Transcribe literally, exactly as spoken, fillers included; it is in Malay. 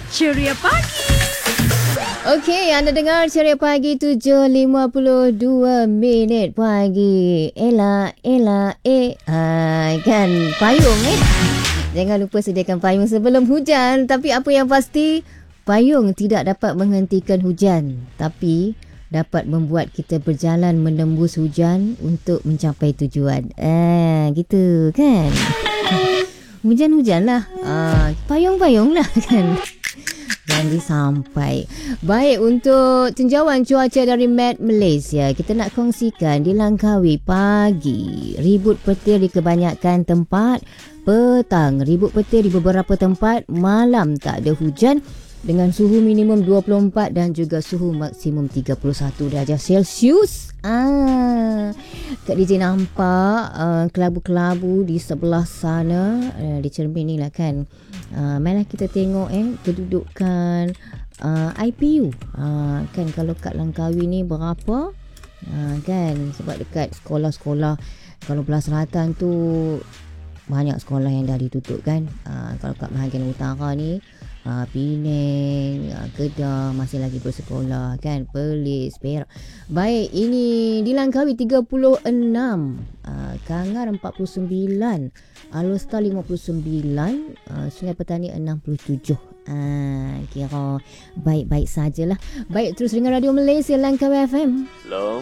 Ceria Pagi. Okey, anda dengar Ceria Pagi tujuh lima puluh dua minit pagi. Ella, Ella, eh. Hai, kan payung eh. Jangan lupa sediakan payung sebelum hujan. Tapi apa yang pasti, payung tidak dapat menghentikan hujan. Tapi dapat membuat kita berjalan menembus hujan untuk mencapai tujuan. Ah, gitu kan. Hujan-hujan lah. Ah, payung-payung lah kan. Janji sampai. Baik, untuk tinjauan cuaca dari Met Malaysia, kita nak kongsikan di Langkawi pagi. Ribut petir di kebanyakan tempat. Petang, ribut petir di beberapa tempat. Malam tak ada hujan dengan suhu minimum dua puluh empat dan juga suhu maksimum tiga puluh satu darjah Celsius. Ah, Kak D J nampak uh, kelabu-kelabu di sebelah sana, uh, di cermin ni lah kan. Uh, mainlah kita tengok eh kedudukan uh, I P U. Uh, kan kalau kat Langkawi ni berapa? Uh, kan sebab dekat sekolah-sekolah, kalau belah selatan tu banyak sekolah yang dah ditutup kan. Uh, kalau kat bahagian utara ni, uh, Penang, uh, Kedah masih lagi bersekolah kan. Perlis, Perak. Baik, ini di Langkawi tiga puluh enam, uh, Kangar empat puluh sembilan, Alor lima puluh sembilan, uh, Sungai Petani enam puluh tujuh. Ah, kira baik-baik sajalah. Baik, terus dengan Radio Malaysia Langkawi F M. Hello.